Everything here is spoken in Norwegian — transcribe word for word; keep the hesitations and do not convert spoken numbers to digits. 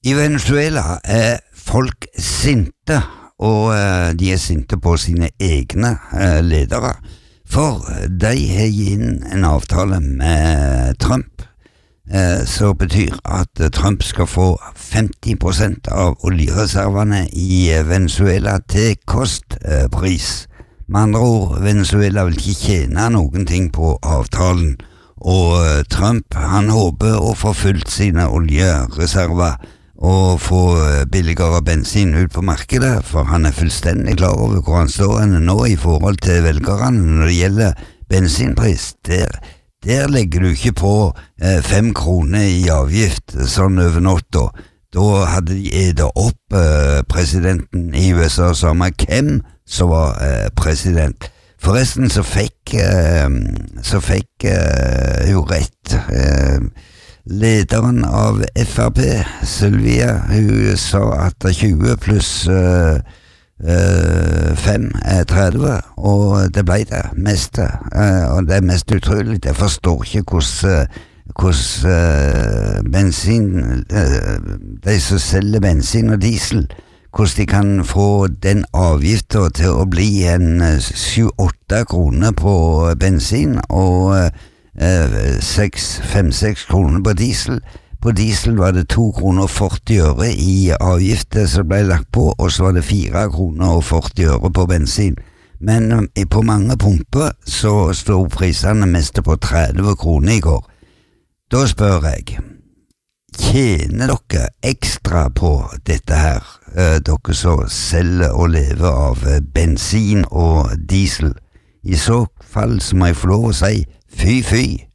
I Venezuela er folk sinte, og uh, de er sinte på sine egne uh, ledere, for de har gitt inn en avtale med Trump, uh, som betyr at Trump skal få femti prosent av oljereservene i Venezuela til kostpris. Med andre ord, Venezuela vil ikke tjene noen ting på avtalen, og Trump han håper å få fylt sine oljereserver og få billigere bensin ut på markedet, for han er fullstendig klar over hvor han står henne nå i forhold til velgerne når det gjelder bensinpris. Der, der legger du ikke på eh, fem kroner i avgift sånn over natta. Da hadde de edet opp eh, presidenten i U S A, samme hvem som var eh, president. Forresten så fikk eh, så fikk eh, jo rett eh, lederen av F R P, Sylvia, hun sa at tjue pluss uh, uh, fem er tretti, og det ble det meste, uh, og det er mest utrolig. Jeg forstår ikke hvordan, hvordan uh, bensin, uh, de som selger bensin og diesel, hvordan de kan få den avgiften til å bli en sju-åtte kroner på bensin, og uh, fem-seks kroner på diesel. På diesel var det to kroner og førti øre i avgifter som ble lagt på, og så var det fire kroner og førti øre på bensin. Men um, på mange pumper så stod prisene mest på tretti kroner i går. Da spør jeg, tjener dere ekstra på dette her, uh, dere som selger og lever av uh, bensin og diesel? I så fall så må jeg få lov å si fy fy.